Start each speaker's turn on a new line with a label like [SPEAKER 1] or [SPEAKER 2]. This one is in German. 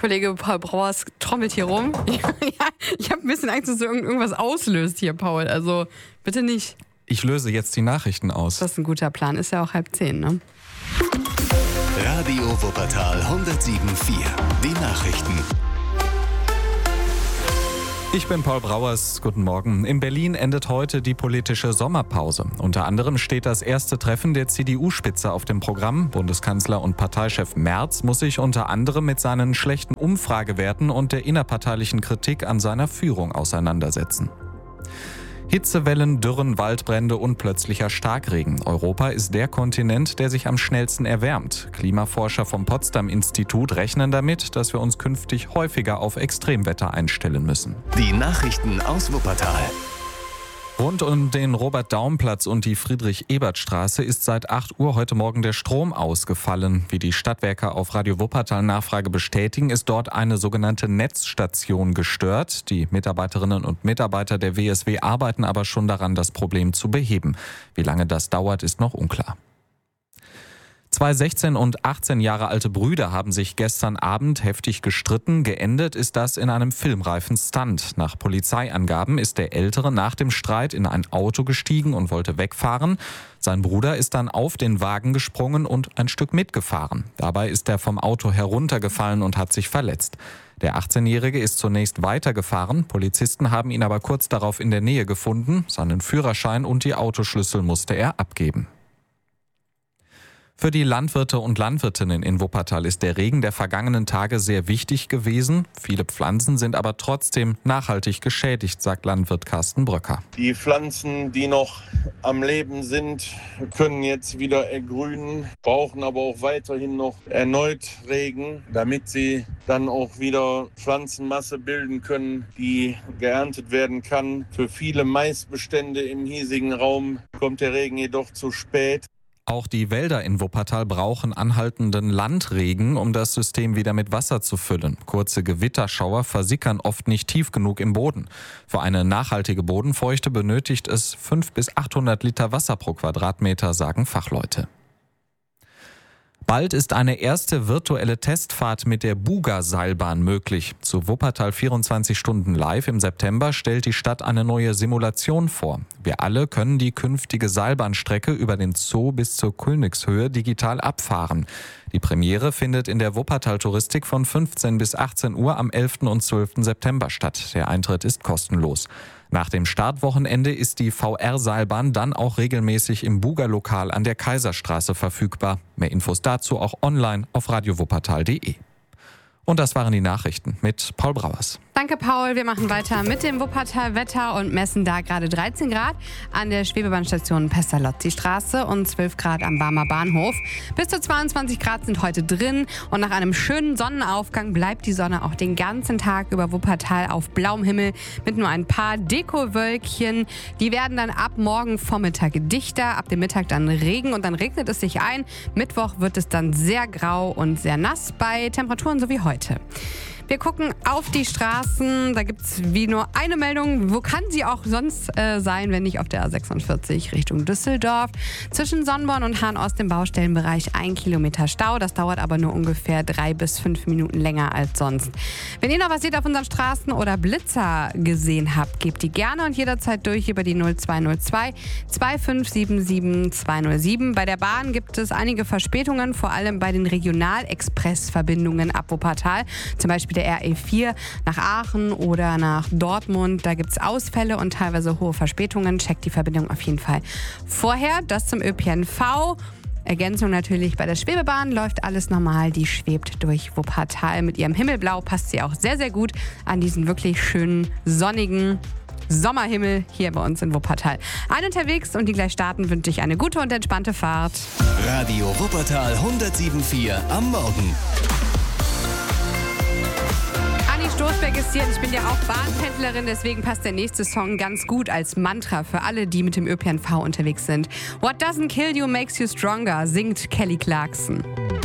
[SPEAKER 1] Kollege Paul Brauers trommelt hier rum. Ja, ich habe ein bisschen Angst, dass du irgendwas auslöst hier, Paul. Also bitte nicht.
[SPEAKER 2] Ich löse jetzt die Nachrichten aus.
[SPEAKER 1] Das ist ein guter Plan. Ist ja auch 9:30, ne?
[SPEAKER 3] Radio Wuppertal 107.4. Die Nachrichten.
[SPEAKER 2] Ich bin Paul Brauers. Guten Morgen. In Berlin endet heute die politische Sommerpause. Unter anderem steht das erste Treffen der CDU-Spitze auf dem Programm. Bundeskanzler und Parteichef Merz muss sich unter anderem mit seinen schlechten Umfragewerten und der innerparteilichen Kritik an seiner Führung auseinandersetzen. Hitzewellen, Dürren, Waldbrände und plötzlicher Starkregen. Europa ist der Kontinent, der sich am schnellsten erwärmt. Klimaforscher vom Potsdam-Institut rechnen damit, dass wir uns künftig häufiger auf Extremwetter einstellen müssen.
[SPEAKER 3] Die Nachrichten aus Wuppertal.
[SPEAKER 2] Rund um den Robert-Daum-Platz und die Friedrich-Ebert-Straße ist seit 8 Uhr heute Morgen der Strom ausgefallen. Wie die Stadtwerke auf Radio Wuppertal Nachfrage bestätigen, ist dort eine sogenannte Netzstation gestört. Die Mitarbeiterinnen und Mitarbeiter der WSW arbeiten aber schon daran, das Problem zu beheben. Wie lange das dauert, ist noch unklar. 2 16 und 18 Jahre alte Brüder haben sich gestern Abend heftig gestritten. Geendet ist das in einem filmreifen Stunt. Nach Polizeiangaben ist der Ältere nach dem Streit in ein Auto gestiegen und wollte wegfahren. Sein Bruder ist dann auf den Wagen gesprungen und ein Stück mitgefahren. Dabei ist er vom Auto heruntergefallen und hat sich verletzt. Der 18-Jährige ist zunächst weitergefahren. Polizisten haben ihn aber kurz darauf in der Nähe gefunden. Seinen Führerschein und die Autoschlüssel musste er abgeben. Für die Landwirte und Landwirtinnen in Wuppertal ist der Regen der vergangenen Tage sehr wichtig gewesen. Viele Pflanzen sind aber trotzdem nachhaltig geschädigt, sagt Landwirt Carsten Bröcker.
[SPEAKER 4] Die Pflanzen, die noch am Leben sind, können jetzt wieder ergrünen, brauchen aber auch weiterhin noch erneut Regen, damit sie dann auch wieder Pflanzenmasse bilden können, die geerntet werden kann. Für viele Maisbestände im hiesigen Raum kommt der Regen jedoch zu spät.
[SPEAKER 2] Auch die Wälder in Wuppertal brauchen anhaltenden Landregen, um das System wieder mit Wasser zu füllen. Kurze Gewitterschauer versickern oft nicht tief genug im Boden. Für eine nachhaltige Bodenfeuchte benötigt es 500 bis 800 Liter Wasser pro Quadratmeter, sagen Fachleute. Bald ist eine erste virtuelle Testfahrt mit der Buga-Seilbahn möglich. Zu Wuppertal 24 Stunden live im September stellt die Stadt eine neue Simulation vor. Wir alle können die künftige Seilbahnstrecke über den Zoo bis zur Königshöhe digital abfahren. Die Premiere findet in der Wuppertal-Touristik von 15 bis 18 Uhr am 11. und 12. September statt. Der Eintritt ist kostenlos. Nach dem Startwochenende ist die VR-Seilbahn dann auch regelmäßig im Buga-Lokal an der Kaiserstraße verfügbar. Mehr Infos dazu auch online auf radiowuppertal.de. Und das waren die Nachrichten mit Paul Brauers.
[SPEAKER 1] Danke, Paul. Wir machen weiter mit dem Wuppertal-Wetter und messen da gerade 13 Grad an der Schwebebahnstation Pestalozzi-Straße und 12 Grad am Barmer Bahnhof. Bis zu 22 Grad sind heute drin und nach einem schönen Sonnenaufgang bleibt die Sonne auch den ganzen Tag über Wuppertal auf blauem Himmel mit nur ein paar Dekowölkchen. Die werden dann ab morgen Vormittag dichter, ab dem Mittag dann Regen und dann regnet es sich ein. Mittwoch wird es dann sehr grau und sehr nass bei Temperaturen so wie heute. Wir gucken auf die Straßen, da gibt es wie nur eine Meldung. Wo kann sie auch sonst sein, wenn nicht auf der A46 Richtung Düsseldorf? Zwischen Sonnborn und Hahn-Ost im Baustellenbereich 1 Kilometer Stau. Das dauert aber nur ungefähr 3 bis 5 Minuten länger als sonst. Wenn ihr noch was seht auf unseren Straßen oder Blitzer gesehen habt, gebt die gerne und jederzeit durch über die 0202 2577 207. Bei der Bahn gibt es einige Verspätungen, vor allem bei den Regionalexpress-Verbindungen ab Wuppertal. Zum Beispiel der RE4 nach Aachen oder nach Dortmund. Da gibt es Ausfälle und teilweise hohe Verspätungen. Checkt die Verbindung auf jeden Fall vorher. Das zum ÖPNV. Ergänzung natürlich bei der Schwebebahn. Läuft alles normal. Die schwebt durch Wuppertal. Mit ihrem Himmelblau passt sie auch sehr, sehr gut an diesen wirklich schönen, sonnigen Sommerhimmel hier bei uns in Wuppertal. Unterwegs und die gleich starten, wünsche ich eine gute und entspannte Fahrt.
[SPEAKER 3] Radio Wuppertal 107.4 am Morgen.
[SPEAKER 1] Anni Stoßberg ist hier und ich bin ja auch Bahnpendlerin, deswegen passt der nächste Song ganz gut als Mantra für alle, die mit dem ÖPNV unterwegs sind. What doesn't kill you makes you stronger, singt Kelly Clarkson.